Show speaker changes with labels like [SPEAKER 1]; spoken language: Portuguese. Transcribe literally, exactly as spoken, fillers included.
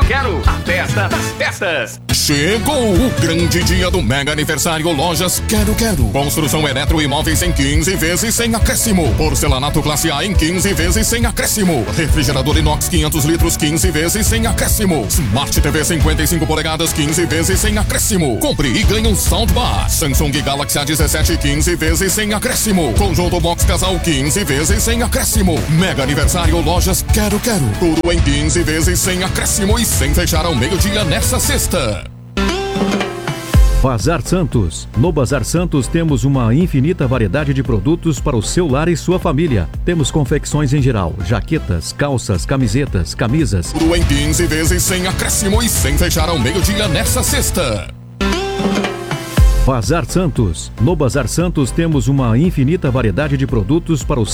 [SPEAKER 1] quero a festa das festas.
[SPEAKER 2] Chegou o grande dia do mega aniversário Lojas Quero Quero. Construção eletroimóveis em quinze vezes sem acréscimo. Porcelanato classe A em quinze vezes sem acréscimo. Refrigerador inox quinhentos litros quinze vezes sem acréscimo. Smart T V cinquenta e cinco polegadas quinze vezes sem acréscimo. Compre e ganhe um soundbar. Samsung Galaxy A dezessete quinze vezes sem acréscimo. Conjunto box casal quinze vezes sem acréscimo. Mega aniversário Lojas Quero Quero. Tudo em quinze vezes sem acréscimo e sem fechar ao meio-dia nessa sexta.
[SPEAKER 3] Bazar Santos. No Bazar Santos temos uma infinita variedade de produtos para o seu lar e sua família. Temos confecções em geral, jaquetas, calças, camisetas, camisas.
[SPEAKER 2] Tudo em quinze vezes sem acréscimo e sem fechar ao meio-dia nessa sexta.
[SPEAKER 3] Bazar Santos. No Bazar Santos temos uma infinita variedade de produtos para o